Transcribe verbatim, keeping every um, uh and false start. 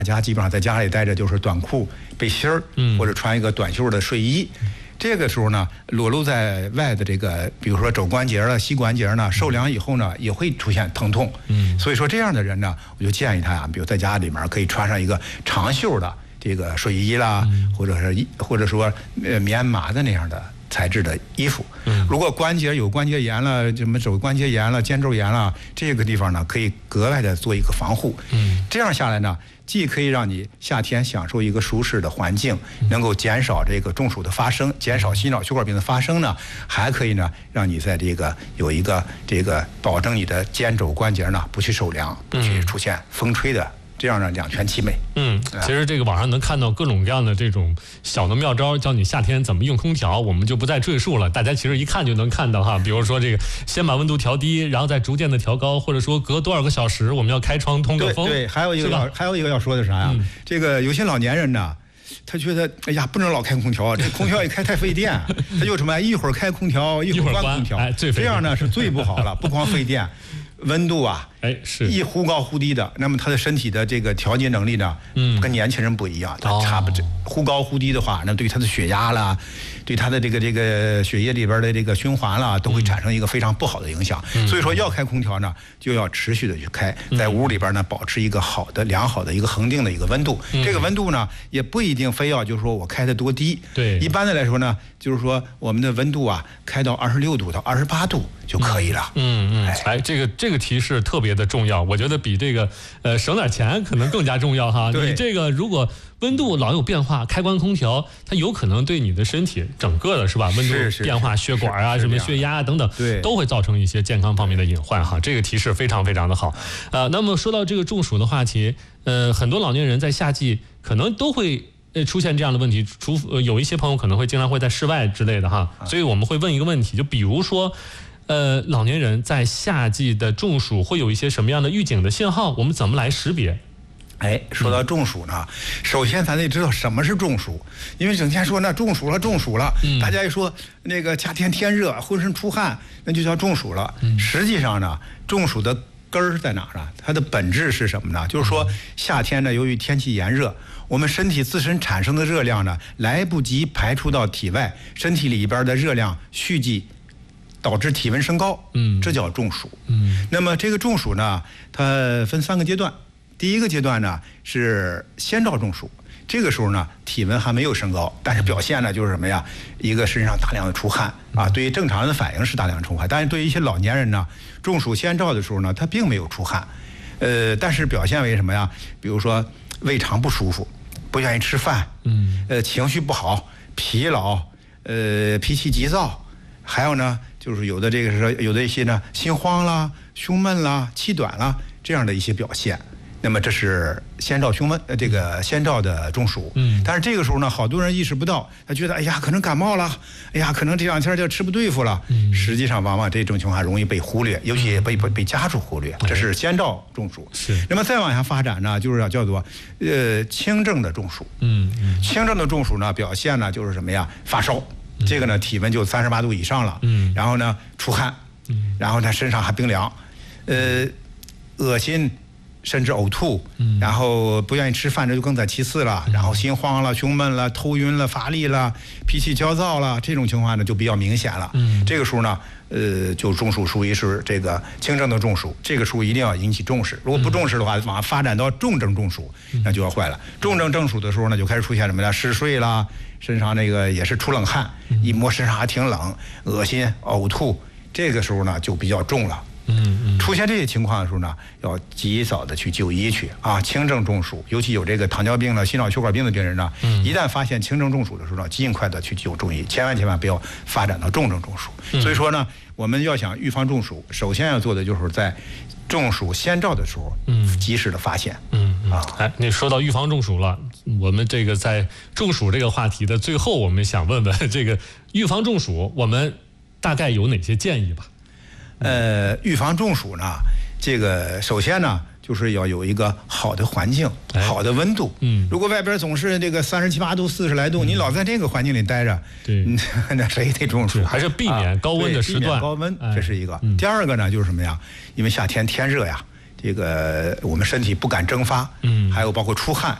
家基本上在家里待着就是短裤、背心儿， 嗯， 或者穿一个短袖的睡衣。这个时候呢，裸露在外的这个，比如说肘关节了、膝关节呢，受凉以后呢，也会出现疼痛。 嗯， 所以说这样的人呢，我就建议他啊，比如在家里面可以穿上一个长袖的这个睡衣啦， 嗯、 或者是或者说呃棉麻的那样的材质的衣服。 嗯， 如果关节有关节炎了，什么肘关节炎了、肩周炎了，这个地方呢，可以格外的做一个防护。 嗯， 这样下来呢，既可以让你夏天享受一个舒适的环境，能够减少这个中暑的发生，减少心脑血管病的发生呢，还可以呢，让你在这个有一个这个保证你的肩肘关节呢不去受凉，不去出现风吹的。这样呢，两全其美。 嗯，其实这个网上能看到各种各样的这种小的妙招，教你夏天怎么用空调，我们就不再赘述了。大家其实一看就能看到哈，比如说这个先把温度调低，然后再逐渐的调高，或者说隔多少个小时我们要开窗通个风。 对，对，还有一个要还有一个要说的啥呀？嗯、这个有些老年人呢，他觉得哎呀，不能老开空调，这空调一开太费电，他就什么一会儿开空调，一会儿关空调， 哎、 这样呢是最不好了，不光费电。温度啊， 哎，是一忽高忽低的，那么他的身体的这个调节能力呢，嗯，跟年轻人不一样，他差不多忽高忽低的话，那对他的血压啦，对他的这个这个血液里边的这个循环啦，都会产生一个非常不好的影响。嗯、所以说要开空调呢，就要持续的去开，在屋里边呢保持一个好的、良好的一个恒定的一个温度。嗯、这个温度呢，也不一定非要就是说我开的多低， 对， 一般的来说呢，就是说我们的温度啊，开到二十六度到二十八度就可以了。 嗯嗯，哎, 哎，这个这个提示特别的重要，我觉得比这个呃省点钱可能更加重要哈。你这个如果温度老有变化，开关空调，它有可能对你的身体整个的是吧？温度变化，血管啊、什么血压啊等等， 对， 都会造成一些健康方面的隐患哈。这个提示非常非常的好。呃，那么说到这个中暑的话题，呃，很多老年人在夏季可能都会呃出现这样的问题，除呃有一些朋友可能会经常会在室外之类的哈，所以我们会问一个问题，就比如说。呃，老年人在夏季的中暑会有一些什么样的预警的信号？我们怎么来识别？ 哎，说到中暑呢，嗯、首先咱得知道什么是中暑，因为整天说那中暑了，中暑了，嗯、大家一说那个夏天天热，浑身出汗，那就叫中暑了。嗯、实际上呢，中暑的根儿在哪儿呢？它的本质是什么呢？就是说夏天呢，由于天气炎热，我们身体自身产生的热量呢，来不及排出到体外，身体里边的热量蓄积。导致体温升高，嗯，这叫中暑，嗯。那么这个中暑呢，它分三个阶段。第一个阶段呢是先兆中暑，这个时候呢体温还没有升高，但是表现呢就是什么呀？一个身上大量的出汗啊，对于正常人的反应是大量的出汗，但是对于一些老年人呢，中暑先兆的时候呢，他并没有出汗，呃，但是表现为什么呀？比如说胃肠不舒服，不愿意吃饭，嗯，呃，情绪不好，疲劳，呃，脾气急躁，还有呢。就是有的这个是有的一些呢心慌啦、胸闷啦、气短啦这样的一些表现，那么这是先兆胸闷呃这个先兆的中暑。嗯，但是这个时候呢，好多人意识不到，他觉得哎呀可能感冒了，哎呀可能这两天就吃不对付了。嗯，实际上往往这种情况容易被忽略，尤其被被被家属忽略，这是先兆中暑。 是。 那么再往下发展呢，就是要叫做呃轻症的中暑。嗯嗯。轻症的中暑呢，表现呢就是什么呀？发烧。这个呢，体温就三十八度以上了，嗯，然后呢出汗，嗯，然后呢身上还冰凉，呃，恶心，甚至呕吐，嗯，然后不愿意吃饭，这就更在其次了，然后心慌了、胸闷了、头晕了、乏力了、脾气焦躁了，这种情况呢就比较明显了，嗯，这个时候呢，呃，就中暑属于是这个轻症的中暑，这个时候一定要引起重视，如果不重视的话，往上发展到重症中暑，那就要坏了。重症中暑的时候呢，就开始出现什么呢？嗜睡啦。身上那个也是出冷汗，一摸身上还挺冷，恶心、呕吐，这个时候呢就比较重了。嗯嗯，出现这些情况的时候呢，要及早的去就医去啊。轻症中暑，尤其有这个糖尿病了、心脑血管病的病人呢，嗯、一旦发现轻症中暑的时候呢，尽快的去就中医，千万千万不要发展到重症中暑。嗯、所以说呢，我们要想预防中暑，首先要做的就是在中暑先兆的时候，嗯，及时的发现。嗯嗯啊， 哎，你说到预防中暑了，我们这个在中暑这个话题的最后，我们想问问这个预防中暑，我们大概有哪些建议吧？ 呃，预防中暑呢，这个首先呢，就是要有一个好的环境、哎、好的温度。嗯，如果外边总是这个三十七八度、四十来度，嗯、你老在这个环境里待着， 对， 那谁得中暑？ 还是避免高温的时段。 啊、高温，这是一个。嗯、第二个呢，就是什么呀？因为夏天天热呀。 这个我们身体不敢蒸发，嗯，还有包括出汗。